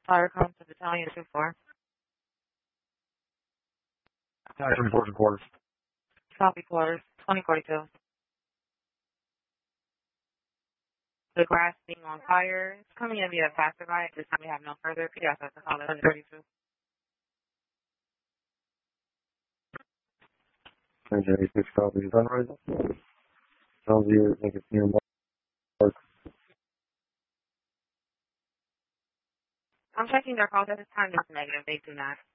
Fire comes to Battalion 2-4. Battalion reporting quarters. Copy quarters, 2042. The grass being on fire. It's coming in via passerby. At this time we have no further. PSS to call 132. 86 copies. Sunrise. Tells you, I think it's near Mark. I'm checking their calls at this time. It's negative. They do not.